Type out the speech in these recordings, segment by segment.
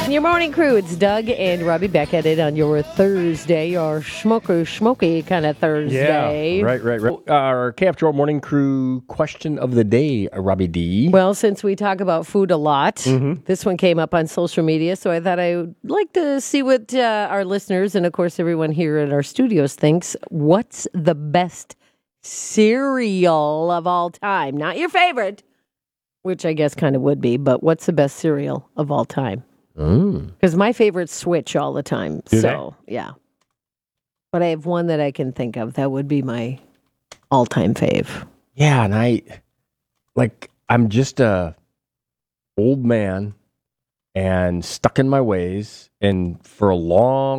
Your morning crew, it's Doug and Robbie back at it on your Thursday, our smoky kind of Thursday. Yeah, right. Our KFGO morning crew question of the day, Robbie D. Well, since we talk about food a lot, this one came up on social media, so I thought I would like to see what our listeners and, of course, everyone here at our studios thinks. What's the best cereal of all time? Not your favorite, which I guess kind of would be, but what's the best cereal of all time? Because my favorites switch all the time. Yeah. But I have one that I can think of. That would be my all-time fave. Yeah, and I'm just a old man and stuck in my ways. And for a long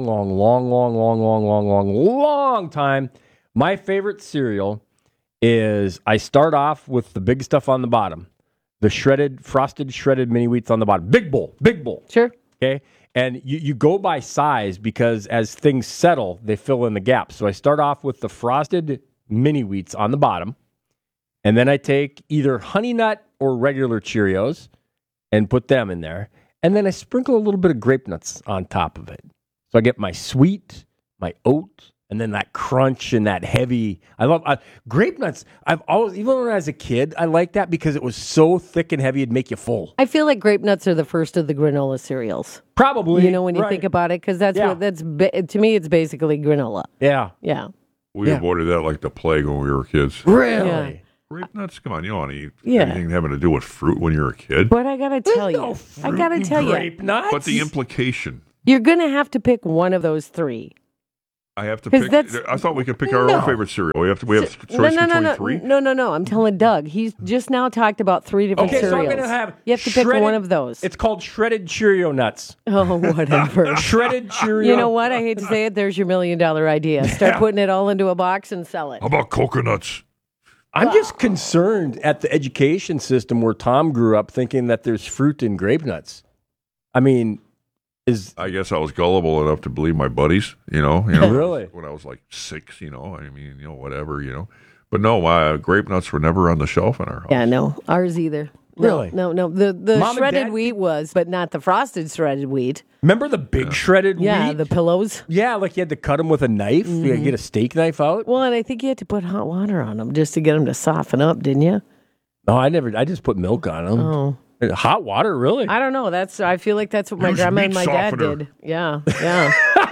time, my favorite cereal is I start off with the big stuff on the bottom. The frosted shredded mini wheats on the bottom. Big bowl. Sure. Okay. And you go by size because as things settle, they fill in the gaps. So I start off with the frosted mini wheats on the bottom. And then I take either Honey Nut or regular Cheerios and put them in there. And then I sprinkle a little bit of grape nuts on top of it. So I get my sweet, my oat, and then that crunch and that heavy. I love grape nuts. I've always, even when I was a kid, I liked that because it was so thick and heavy, it'd make you full. I feel like grape nuts are the first of the granola cereals. Probably. You know, when you think about it, because to me, it's basically granola. Yeah. Yeah. We avoided that like the plague when we were kids. Really? Yeah. Grape nuts? Come on, you don't want to eat Yeah. anything having to do with fruit when you're a kid. But I got to tell you, Grape nuts? But the implication. you're going to have to pick one of those three. I have to 'Cause pick. that's- I thought we could pick our own favorite cereal. We have choice between three. No. I'm telling Doug. He's just now talked about three different Okay, cereals. so I'm going to have you have to pick one of those. It's called shredded Cheerio nuts. Oh, whatever. Shredded Cheerio. You know what? I hate to say it. There's your $1 million idea. Start putting it all into a box and sell it. How about coconuts? I'm just concerned at the education system where Tom grew up thinking that there's fruit in grape nuts. I mean, I guess I was gullible enough to believe my buddies. Really? When I was like 6. Whatever. But no, grape nuts were never on the shelf in our house. Yeah, no. Ours either. Really? No. The Mom and shredded Dad- wheat was, but not the frosted shredded wheat. remember the big shredded Yeah, wheat? the pillows. Yeah, like you had to cut them with a knife. You had to get a steak knife out. Well, and I think you had to put hot water on them just to get them to soften up, didn't you? No, I never. I just put milk on them. Oh. Hot water, really? I don't know. I feel like that's what my Use grandma and meat my dad softener. did. Yeah. Yeah.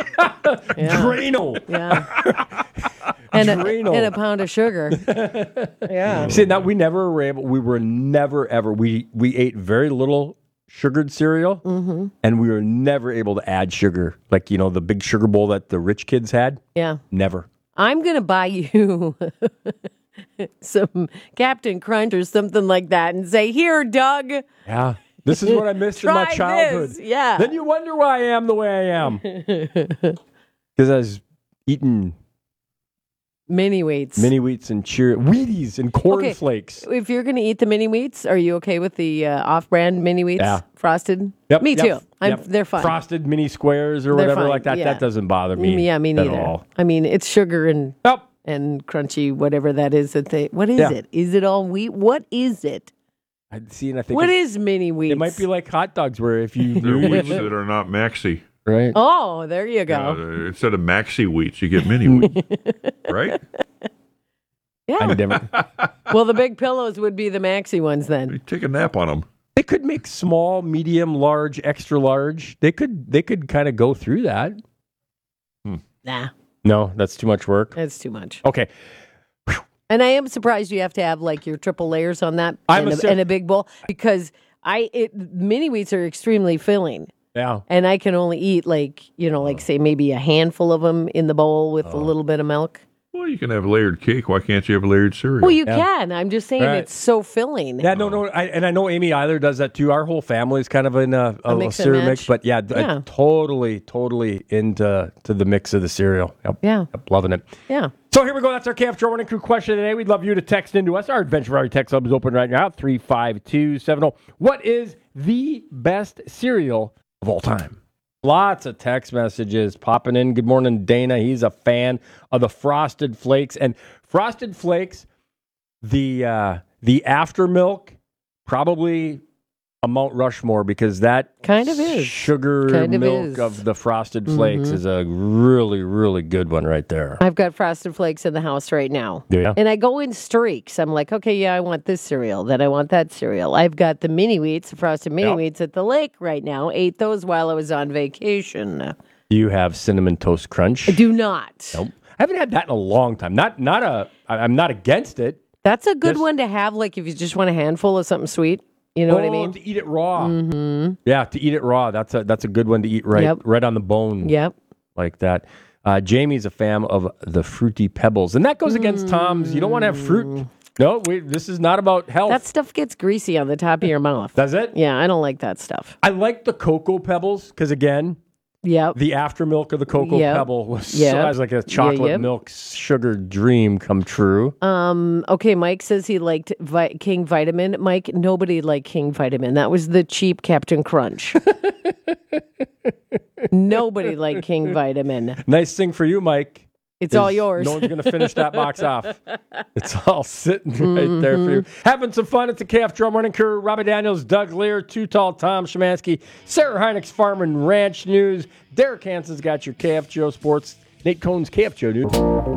Drano. Yeah. and Drano. a pound of sugar. Yeah. See, now we never were able. We were never ever. We ate very little sugared cereal, and we were never able to add sugar. Like the big sugar bowl that the rich kids had. Yeah. Never. I'm going to buy you some Captain Crunch or something like that and say, here, Doug. Yeah. This is what I missed in my Try childhood. this. Yeah. Then you wonder why I am the way I am. Because I was eating Mini wheats. mini wheats and Wheaties and cornflakes. If you're going to eat the mini wheats, are you okay with the off-brand mini wheats? Yeah. Frosted? Yep, Me yep, too. yep. They're fine. Frosted mini squares or They're whatever fine, like that. yeah. That doesn't bother me. Yeah, me neither. At all. I mean, it's sugar and Yep. crunchy, whatever that is. What is Yeah. it? Is it all wheat? What is it? I see, and I think What is mini wheats? it might be like hot dogs, where if you They're knew wheats that are not maxi. right. Oh, there you go. Instead of maxi wheats, you get mini wheat. Right? Yeah. I never. Well, the big pillows would be the maxi ones then. You take a nap on them. They could make small, medium, large, extra large. They could kind of go through that. Nah, No, that's too much work. that's too much. Okay. And I am surprised you have to have like your triple layers on that I'm and a big bowl because mini wheats are extremely filling. Yeah. And I can only eat like say maybe a handful of them in the bowl with a little bit of milk. Well, you can have layered cake. Why can't you have layered cereal? Well, you Yeah. can. I'm just saying Right. it's so filling. Yeah, no. I know Amy Eiler does that too. Our whole family is kind of in a mix and cereal match. mix. But yeah, Yeah. totally into the mix of the cereal. Yep. Yeah. Yep, loving it. Yeah. So here we go. That's our KF Morning Crew question today. We'd love you to text into us. Our Adventure Variety text hub is open right now, 35270. What is the best cereal of all time? Lots of text messages popping in. Good morning, Dana. He's a fan of the Frosted Flakes. And Frosted Flakes, the after milk, probably a Mount Rushmore because that Kind of is. sugar Kind of milk is. of the Frosted Flakes is a really, really good one right there. I've got Frosted Flakes in the house right now. Do ya? And I go in streaks. I'm like, okay, yeah, I want this cereal. Then I want that cereal. I've got the mini wheats, the frosted mini wheats at the lake right now. Ate those while I was on vacation. You have Cinnamon Toast Crunch. I do not. Nope. I haven't had that in a long time. I'm not against it. That's a good one to have, like if you just want a handful of something sweet. You know what I mean? To eat it raw. Mm-hmm. Yeah, to eat it raw. That's a good one to eat right on the bone. Yep. Like that. Jamie's a fan of the Fruity Pebbles, and that goes against Tom's. You don't want to have fruit. No, this is not about health. That stuff gets greasy on the top of your mouth. Does it? Yeah, I don't like that stuff. I like the Cocoa Pebbles because, again, Yep. the after milk of the Cocoa Yep. Pebble was Yep. like a chocolate Yep. milk sugar dream come true. Okay, Mike says he liked King Vitamin. Mike, nobody liked King Vitamin. That was the cheap Captain Crunch. Nobody liked King Vitamin. Nice thing for you, Mike. It's all yours. No one's going to finish that box off. It's all sitting right there for you. Having some fun at the KFGO Morning Crew. Robbie Daniels, Doug Lear, Too Tall Tom Szymanski, Sarah Heinrich's Farm and Ranch News. Derek Hansen's got your KFGO Sports. Nate Cohn's KFGO News.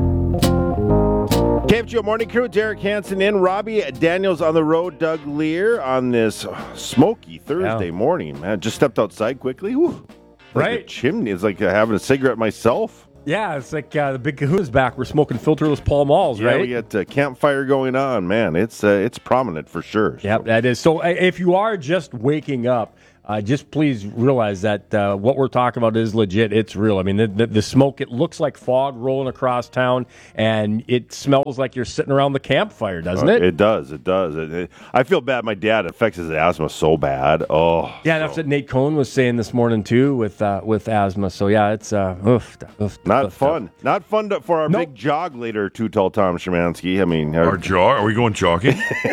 KFGO Morning Crew, Derek Hansen in, Robbie Daniels on the road, Doug Lear on this smoky Thursday morning. Man, just stepped outside quickly. Whew. Like Right. a chimney. It's like having a cigarette myself. Yeah, it's like the Big Kahoona's back. We're smoking filterless Pall Malls, Yeah, right? we got campfire going on, man. It's prominent for sure. Yep, that is. So if you are just waking up, just please realize that what we're talking about is legit. It's real. I mean, the smoke, it looks like fog rolling across town, and it smells like you're sitting around the campfire, doesn't it? It does. It does. I feel bad. My dad affects his asthma so bad. Oh, Yeah, that's what Nate Cohn was saying this morning, too, with asthma. So, yeah, it's not fun. Not fun for our big jog later, Too Tall Tom Szymanski. I mean, Are we going jogging?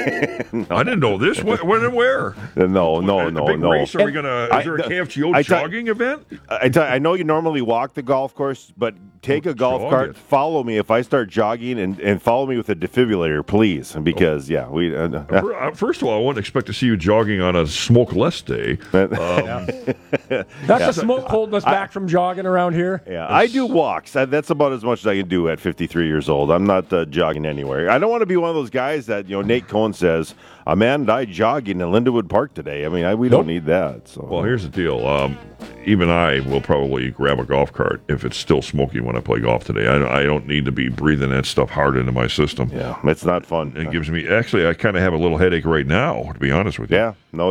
I didn't know this. When and where? No. Big race? Are we gonna? Is there a KFGO jogging event? I know you normally walk the golf course, but take a golf jog cart. it. Follow me if I start jogging, and follow me with a defibrillator, please. Because we. First of all, I wouldn't expect to see you jogging on a smokeless day. That's the smoke holding us back from jogging around here. Yeah, I do walks. That's about as much as I can do at 53 years old. I'm not jogging anywhere. I don't want to be one of those guys that Nate Cohn says, "A man died jogging in Lindenwood Park today." I mean, we don't need that. So. Well, here's the deal. Even I will probably grab a golf cart if it's still smoky when I play golf today. I don't need to be breathing that stuff hard into my system. Yeah, it's not fun. It gives me. Actually, I kind of have a little headache right now, to be honest with you. Yeah, no,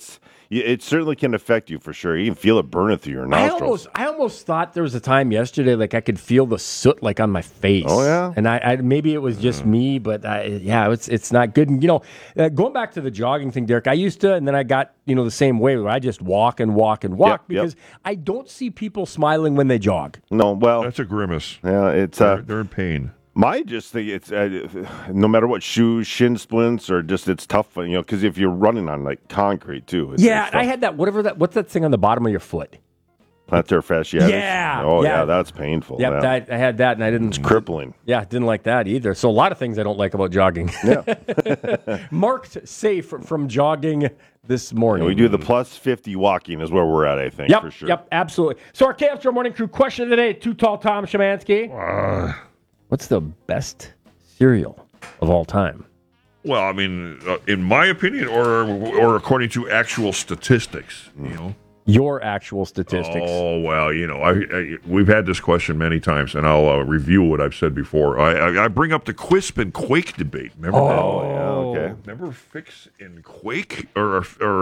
it certainly can affect you for sure. You can feel it burning through your nostrils. I almost thought there was a time yesterday, like I could feel the soot like on my face. Oh yeah, and I maybe it was just me, but it's not good. And going back to the jogging thing, Derek, I used to, and then I got the same way where I just walk and walk and walk because I don't see people smiling when they jog. No, well, That's a grimace. yeah, it's They're in pain. My just think it's no matter what shoes, shin splints, or just it's tough, because if you're running on like concrete too. It's I had that. What's that thing on the bottom of your foot? plantar fasciitis. Yeah. Oh Yeah. yeah, that's painful. Yep, Yeah. I had that, and I didn't. It's crippling. Yeah, didn't like that either. So a lot of things I don't like about jogging. Yeah. Marked safe from jogging this morning. We do the plus 50 walking is where we're at, I think, for sure. Yep, absolutely. So our KFGO Morning Crew question of the day, Too Tall Tom Szymanski. What's the best cereal of all time? Well, I mean, in my opinion, or according to actual statistics, Your actual statistics. Oh, well, we've had this question many times, and I'll review what I've said before. I bring up the Quisp and Quake debate. Remember that? Oh, yeah, okay. Remember Fix and Quake? Or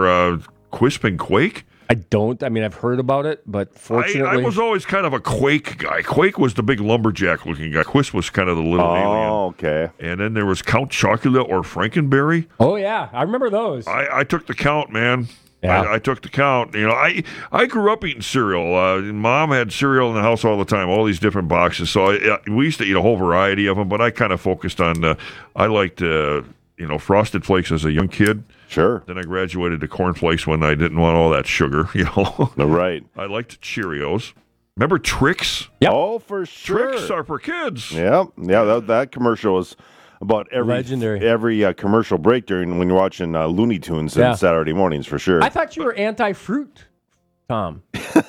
Quisp and Quake? I don't. I mean, I've heard about it, but fortunately... I was always kind of a Quake guy. Quake was the big lumberjack-looking guy. Quisp was kind of the little alien. Oh, okay. And then there was Count Chocula or Frankenberry. Oh, yeah. I remember those. I took the count, man. Yeah. I took the count. I grew up eating cereal. Mom had cereal in the house all the time, all these different boxes. So we used to eat a whole variety of them, but I kind of focused on, I liked, Frosted Flakes as a young kid. Sure. Then I graduated to Corn Flakes when I didn't want all that sugar, Right. I liked Cheerios. Remember Trix? Yep. Oh, for sure. Trix are for kids. Yeah. Yeah, that commercial was about Legendary. every commercial break during when you're watching Looney Tunes on Saturday mornings for sure. I thought you were anti-fruit, Tom.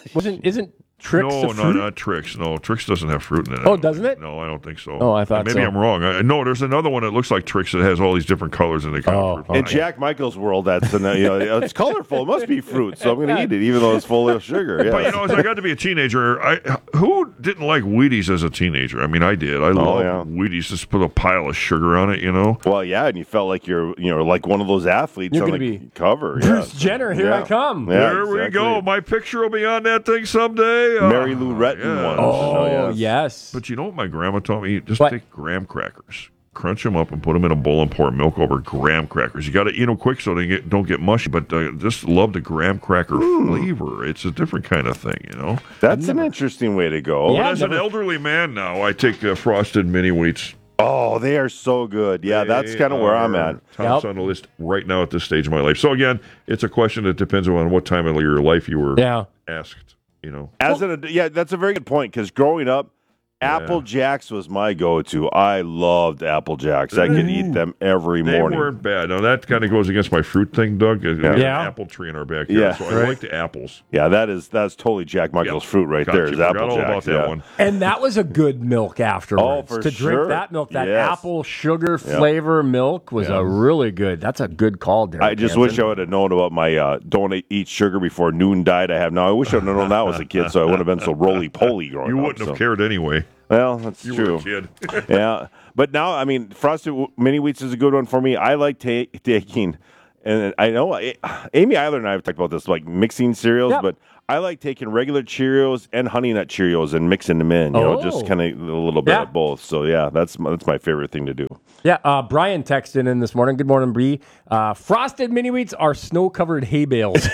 Isn't Trix a fruit? No, not Trix. No, Trix doesn't have fruit in it. Oh, doesn't it? No, I don't think so. Oh, I thought maybe so. I'm wrong. No, there's another one that looks like Trix that has all these different colors in the color. In Jack Michael's world, that's it's colorful. It must be fruit, so I'm going to eat it, even though it's full of sugar. Yeah. But as I got to be a teenager, who didn't like Wheaties as a teenager? I mean, I did. I loved Wheaties. Just put a pile of sugar on it, Well, yeah, and you felt like you're like one of those athletes You're on gonna the be cover. Bruce Jenner, here I come. Yeah, there we go. My picture will be on that thing someday. Mary Lou Retton one. Oh, yes. But you know what my grandma taught me? Just take graham crackers, crunch them up, and put them in a bowl and pour milk over graham crackers. You got to eat them quick so they don't get mushy. But just love the graham cracker flavor. It's a different kind of thing, That's an interesting way to go. But as an elderly man now, I take frosted mini wheats. Oh, they are so good. Yeah, that's kind of where I'm at. Tops on the list right now at this stage of my life. So again, it's a question that depends on what time of your life you were asked. That's a very good point because growing up, Apple Jacks was my go-to. I loved Apple Jacks. I could eat them every morning. They weren't bad. Now, that kind of goes against my fruit thing, Doug. We have an apple tree in our backyard, so I like the apples. Yeah, that's totally Jack Michael's fruit right there. Is Apple all Jacks. About that one. And that was a good milk afterwards. Oh, for drink that milk, that apple sugar flavor milk was a really good. That's a good call, Derek. I just wish I would have known about my don't eat sugar before noon diet I have now. I wish I would have known that was a kid, so I wouldn't have been so roly-poly growing up. You wouldn't have cared anyway. Well, that's true. You were a kid. Yeah. But now, I mean, frosted mini wheats is a good one for me. I like taking, and I know Amy Eiler and I have talked about this, like mixing cereals, but I like taking regular Cheerios and Honey Nut Cheerios and mixing them in, just kind of a little bit of both. So, yeah, that's my favorite thing to do. Yeah, Brian texted in this morning. Good morning, Bree. Frosted mini wheats are snow-covered hay bales.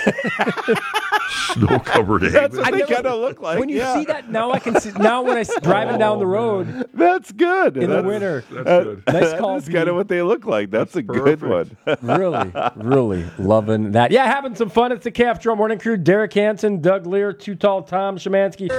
Snow-covered hay bales. That's what they kind of look like. When you see that, now I can see. Now when I'm driving down the road, that's good in the winter. That's good. Nice call. That's kind of what they look like. That's a good one. really loving that. Yeah, having some fun. It's the KF Show Morning Crew. Derek Hansen, Doug Lear, Too Tall Tom Szymanski.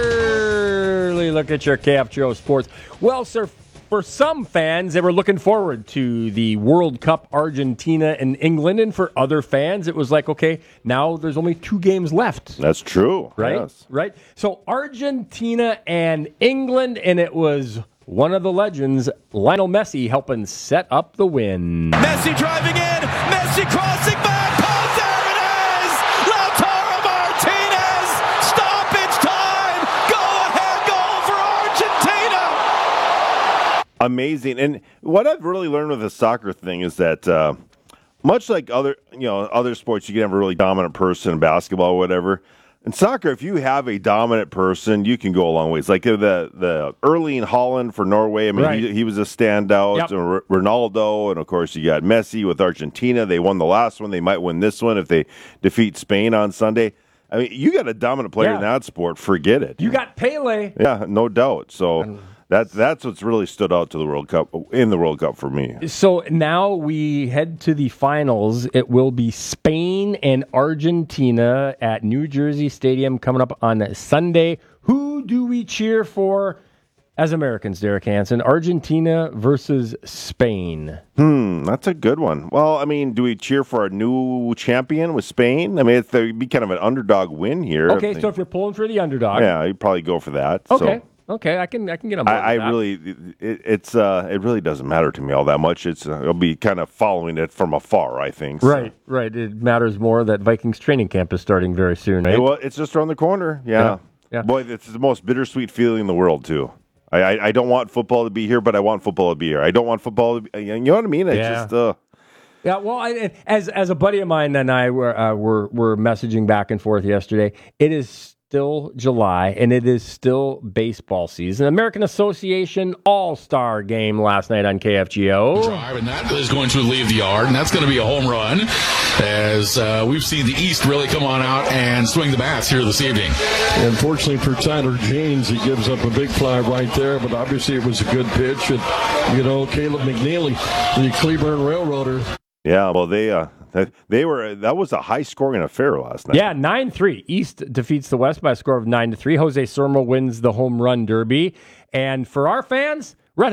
Early look at your KF Show Sports. Well, sir, for some fans, they were looking forward to the World Cup, Argentina and England. And for other fans, it was like, okay, now there's only 2 games left. That's true. Right? Yes. Right? So Argentina and England, and it was one of the legends, Lionel Messi, helping set up the win. Messi driving in. Messi crossing back. Oh, there it is. Lautaro Martinez. Stoppage time. Go-ahead goal for Argentina. Amazing. And what I've really learned with the soccer thing is that much like other sports, you can have a really dominant person in basketball or whatever. In soccer, if you have a dominant person, you can go a long ways. Like the Erling Haaland for Norway, I mean, he was a standout. Yep. Ronaldo, and of course you got Messi with Argentina. They won the last one. They might win this one if they defeat Spain on Sunday. I mean, you got a dominant player in that sport. Forget it. You got Pele. Yeah, no doubt. So that's what's really stood out to the World Cup for me. So now we head to the finals. It will be Spain and Argentina at New Jersey Stadium coming up on Sunday. Who do we cheer for as Americans, Derek Hansen? Argentina versus Spain. That's a good one. Well, I mean, do we cheer for a new champion with Spain? I mean, it'd be kind of an underdog win here. Okay, so if you're pulling for the underdog. Yeah, you'd probably go for that. Okay. So. Okay, I can get on board with that. It really doesn't matter to me all that much. It'll be kind of following it from afar, I think. So. Right. It matters more that Vikings training camp is starting very soon, right? Well, it's just around the corner. Yeah. Boy, it's the most bittersweet feeling in the world, too. I don't want football to be here, but I want football to be here. I don't want football to be, you know what I mean? Yeah, well, as a buddy of mine and I were messaging back and forth yesterday, it is still July, and it is still baseball season. American Association All-Star game last night on KFGO. Drive, and that is going to leave the yard, and that's going to be a home run as we've seen the East really come on out and swing the bats here this evening. Unfortunately for Tyler James, he gives up a big fly right there, but obviously it was a good pitch. And, Caleb McNeely, the Cleburne Railroader. Yeah, well, that was a high-scoring affair last night. Yeah, 9-3. East defeats the West by a score of 9-3. Jose Sermo wins the home run derby. And for our fans, Red Hawks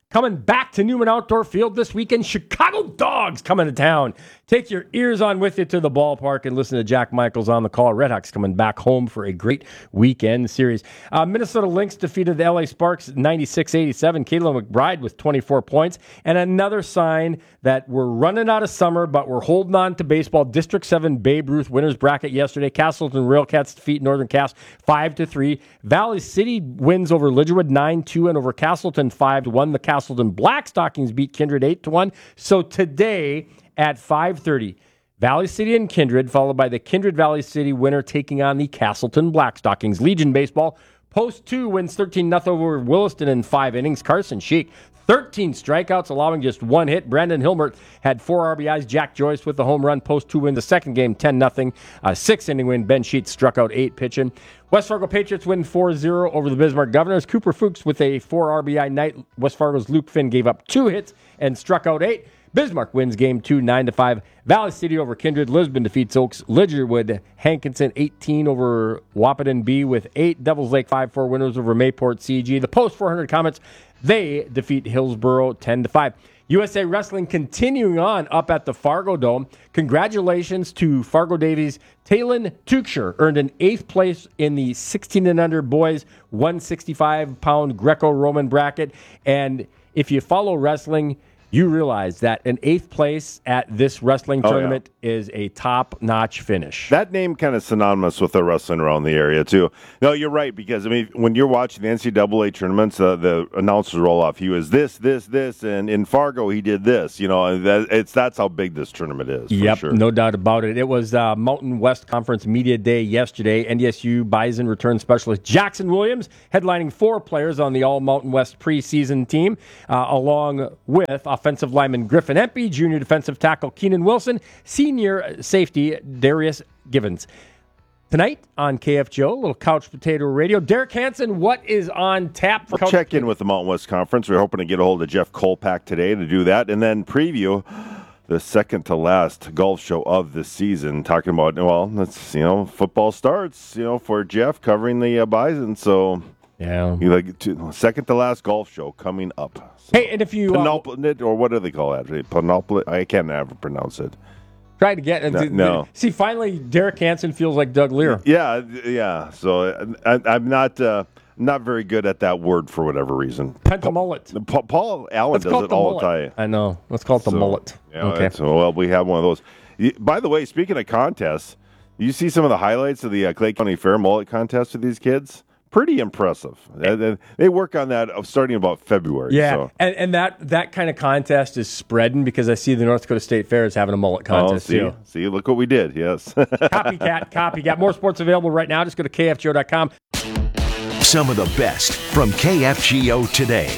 coming back to Newman Outdoor Field this weekend. Chicago Dogs coming to town. Take your ears on with you to the ballpark and listen to Jack Michaels on the call. Redhawks coming back home for a great weekend series. Minnesota Lynx defeated the LA Sparks 96-87. Caleb McBride with 24 points. And another sign that we're running out of summer, but we're holding on to baseball. District 7 Babe Ruth winners bracket yesterday. Castleton Railcats defeat Northern Cass 5-3. Valley City wins over Lidgerwood 9-2 and over Castleton 5-1. The Castleton Blackstockings beat Kindred 8-1. So today at 5:30, Valley City and Kindred, followed by the Kindred Valley City winner taking on the Castleton Blackstockings. Legion Baseball, Post 2 wins 13-0 over Williston in 5 innings. Carson Sheik, 13 strikeouts, allowing just 1 hit. Brandon Hilmert had 4 RBIs. Jack Joyce with the home run. Post 2 win the second game, 10-0. A 6-inning win. Ben Sheets struck out 8 pitching. West Fargo Patriots win 4-0 over the Bismarck Governors. Cooper Fuchs with a 4 RBI night. West Fargo's Luke Finn gave up 2 hits and struck out 8. Bismarck wins game 2, 9-5. Valley City over Kindred. Lisbon defeats Oaks. Lidgerwood, Hankinson 18 over Wahpeton B with 8. Devils Lake 5-4 winners over Mayport CG. The Post 400 Comets, they defeat Hillsboro 10-5. USA Wrestling continuing on up at the Fargo Dome. Congratulations to Fargo Davies. Talon Tukshire earned an 8th place in the 16 and under boys 165-pound Greco-Roman bracket. And if you follow wrestling, you realize that an 8th place at this wrestling tournament is a top-notch finish. That name kind of synonymous with the wrestling around the area, too. No, you're right, because, I mean, when you're watching the NCAA tournaments, the announcers roll off. He was this, and in Fargo he did this. You know, that's how big this tournament is, Yep, for sure. No doubt about it. It was Mountain West Conference Media Day yesterday. NDSU Bison return specialist Jackson Williams headlining 4 players on the All-Mountain West preseason team, along with offensive lineman Griffin Empey, junior defensive tackle Keenan Wilson, senior safety Darius Givens. Tonight on KFGO, a little couch potato radio. Derek Hansen, what is on tap for We'll check in with the Mountain West Conference. We're hoping to get a hold of Jeff Kolpak today to do that, and then preview the second to last golf show of the season. Talking about, well, that's, football starts, for Jeff covering the Bison. So yeah, second to last golf show coming up. So, hey, and if you Penultimate, or what do they call that? Penultimate? I can't ever pronounce it. Try to get no. See, finally, Derek Hansen feels like Doug Lear. Yeah. So I'm not very good at that word for whatever reason. Pentamullet. Paul Allen does it all the time. I know. Let's call it the mullet. Yeah, okay. Well, we have one of those. By the way, speaking of contests, you see some of the highlights of the Clay County Fair mullet contest with these kids? Pretty impressive. They work on that starting about February. Yeah, so. and that kind of contest is spreading because I see the North Dakota State Fair is having a mullet contest too. See, look what we did. Yes. Copycat. More sports available right now. Just go to KFGO.com. Some of the best from KFGO today.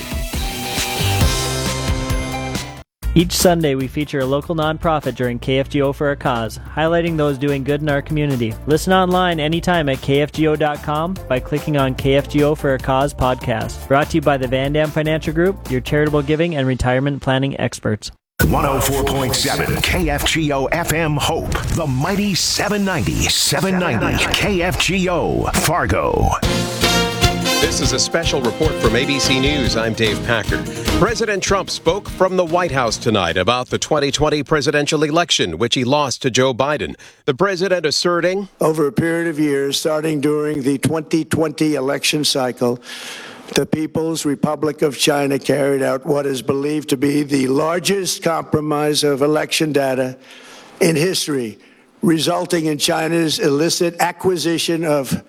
Each Sunday, we feature a local nonprofit during KFGO for a Cause, highlighting those doing good in our community. Listen online anytime at KFGO.com by clicking on KFGO for a Cause podcast. Brought to you by the Van Dam Financial Group, your charitable giving and retirement planning experts. 104.7 KFGO FM Hope, the mighty 790 KFGO Fargo. This is a special report from ABC News. I'm Dave Packard. President Trump spoke from the White House tonight about the 2020 presidential election, which he lost to Joe Biden. The president asserting, over a period of years, starting during the 2020 election cycle, the People's Republic of China carried out what is believed to be the largest compromise of election data in history, resulting in China's illicit acquisition of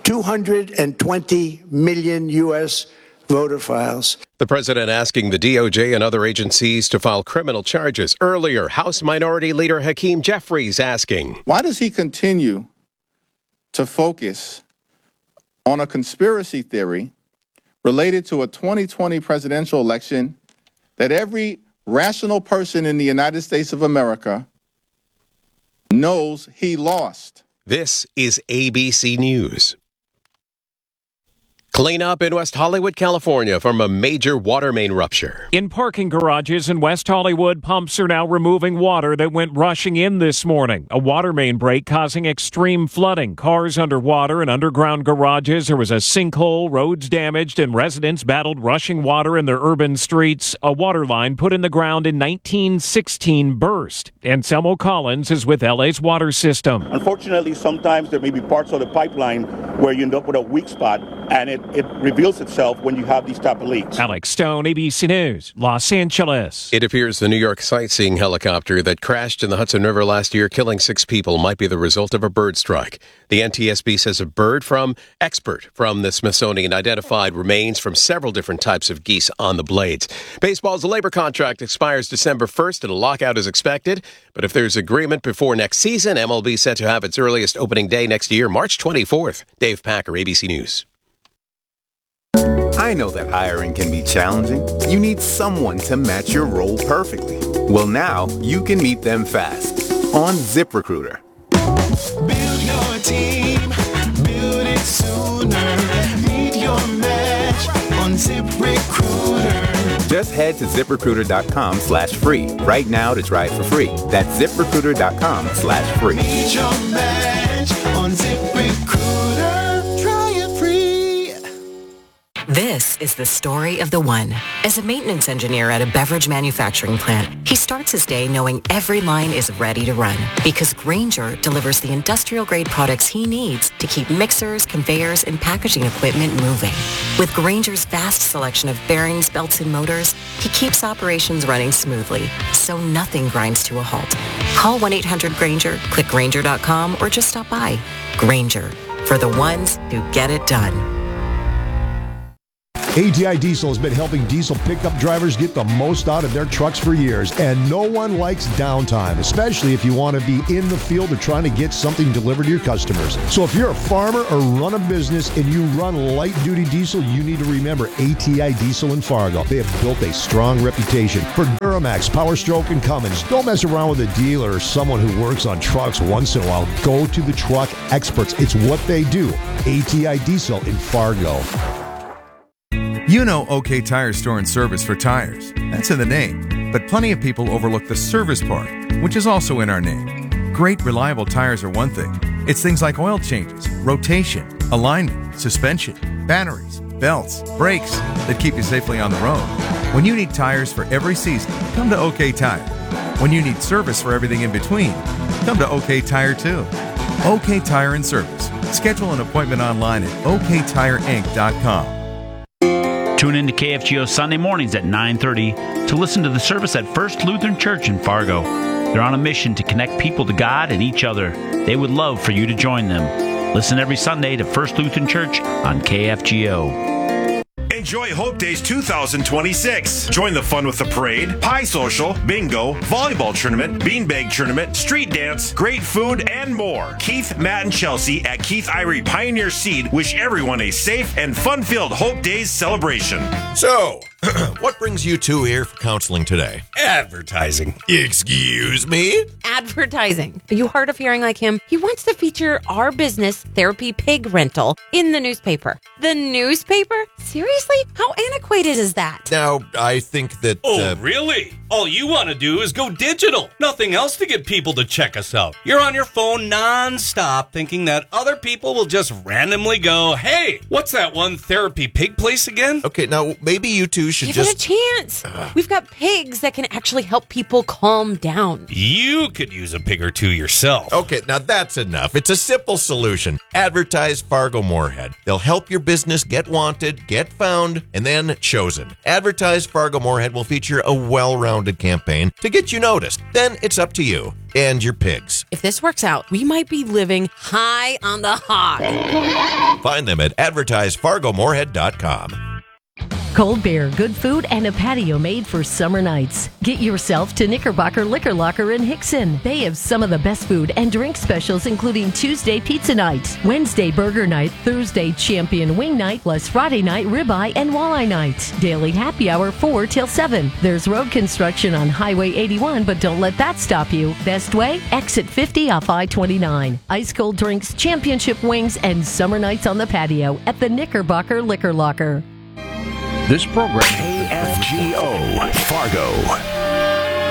220 million U.S. voter files. The president asking the DOJ and other agencies to file criminal charges. Earlier, House Minority Leader Hakeem Jeffries asking, why does he continue to focus on a conspiracy theory related to a 2020 presidential election that every rational person in the United States of America knows he lost? This is ABC News. Clean up in West Hollywood, California from a major water main rupture. In parking garages in West Hollywood, pumps are now removing water that went rushing in this morning. A water main break causing extreme flooding. Cars underwater in underground garages. There was a sinkhole, roads damaged, and residents battled rushing water in their urban streets. A water line put in the ground in 1916 burst. Anselmo Collins is with LA's water system. Unfortunately, sometimes there may be parts of the pipeline where you end up with a weak spot, and it reveals itself when you have these type of leaks. Alex Stone, ABC News, Los Angeles. It appears the New York sightseeing helicopter that crashed in the Hudson River last year, killing 6 people, might be the result of a bird strike. The NTSB says a bird from the Smithsonian identified remains from several different types of geese on the blades. Baseball's labor contract expires December 1st and a lockout is expected. But if there's agreement before next season, MLB set to have its earliest opening day next year, March 24th. Dave Packer, ABC News. I know that hiring can be challenging. You need someone to match your role perfectly. Well, now you can meet them fast on ZipRecruiter. Build your team, build it sooner. Meet your match on ZipRecruiter. Just head to ZipRecruiter.com/free right now to try it for free. That's ZipRecruiter.com/free. Meet your match on ZipRecruiter. Try it free. This is the story of the one. As a maintenance engineer at a beverage manufacturing plant, he starts his day knowing every line is ready to run because Grainger delivers the industrial-grade products he needs to keep mixers, conveyors, and packaging equipment moving. With Grainger's vast selection of bearings, belts, and motors, he keeps operations running smoothly, so nothing grinds to a halt. Call 1-800-GRAINGER, click Grainger.com, or just stop by. Grainger, for the ones who get it done. ATI Diesel has been helping diesel pickup drivers get the most out of their trucks for years, and no one likes downtime, especially if you want to be in the field or trying to get something delivered to your customers. So if you're a farmer or run a business and you run light-duty diesel, you need to remember ATI Diesel in Fargo. They have built a strong reputation for Duramax, Power Stroke, and Cummins. Don't mess around with a dealer or someone who works on trucks once in a while. Go to the truck experts. It's what they do. ATI Diesel in Fargo. You know OK Tire Store and Service for tires. That's in the name. But plenty of people overlook the service part, which is also in our name. Great, reliable tires are one thing. It's things like oil changes, rotation, alignment, suspension, batteries, belts, brakes that keep you safely on the road. When you need tires for every season, come to OK Tire. When you need service for everything in between, come to OK Tire too. OK Tire and Service. Schedule an appointment online at oktireinc.com. Tune in to KFGO Sunday mornings at 9:30 to listen to the service at First Lutheran Church in Fargo. They're on a mission to connect people to God and each other. They would love for you to join them. Listen every Sunday to First Lutheran Church on KFGO. Enjoy Hope Days 2026. Join the fun with the parade, pie social, bingo, volleyball tournament, beanbag tournament, street dance, great food, and more. Keith, Matt, and Chelsea at Keith Irie Pioneer Seed wish everyone a safe and fun-filled Hope Days celebration. So, what brings you two here for counseling today? Advertising. Excuse me? Advertising. Are you hard of hearing like him? He wants to feature our business, Therapy Pig Rental, in the newspaper. The newspaper? Seriously? How antiquated is that? Now, I think that... Really? All you want to do is go digital. Nothing else to get people to check us out. You're on your phone non-stop thinking that other people will just randomly go, hey, what's that one Therapy Pig place again? Okay, now maybe you two should Give it a chance. We've got pigs that can actually help people calm down. You could use a pig or two yourself. Okay, now that's enough. It's a simple solution. Advertise Fargo Moorhead. They'll help your business get wanted, get found, and then chosen. Advertise Fargo Moorhead will feature a well-rounded campaign to get you noticed. Then it's up to you and your pigs. If this works out, we might be living high on the hog. Find them at advertisefargomoorhead.com. Cold beer, good food, and a patio made for summer nights. Get yourself to Knickerbocker Liquor Locker in Hickson. They have some of the best food and drink specials, including Tuesday pizza night, Wednesday burger night, Thursday champion wing night, plus Friday night ribeye and walleye night. Daily happy hour 4 till 7. There's road construction on Highway 81, but don't let that stop you. Best way? Exit 50 off I-29. Ice cold drinks, championship wings, and summer nights on the patio at the Knickerbocker Liquor Locker. This program, KFGO Fargo.